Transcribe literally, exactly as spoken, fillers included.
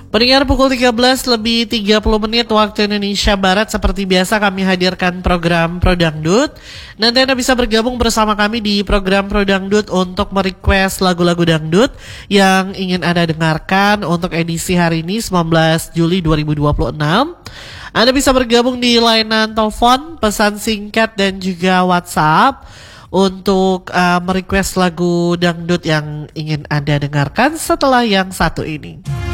Pendengar, pukul tiga belas lebih tiga puluh menit waktu Indonesia Barat. Seperti biasa kami hadirkan program Pro Dangdut. Nanti Anda bisa bergabung bersama kami di program Pro Dangdut untuk merequest lagu-lagu dangdut yang ingin Anda dengarkan untuk edisi hari ini sembilan belas Juli dua ribu dua puluh enam. Anda bisa bergabung di layanan telepon, pesan singkat dan juga WhatsApp untuk uh, merequest lagu dangdut yang ingin Anda dengarkan setelah yang satu ini.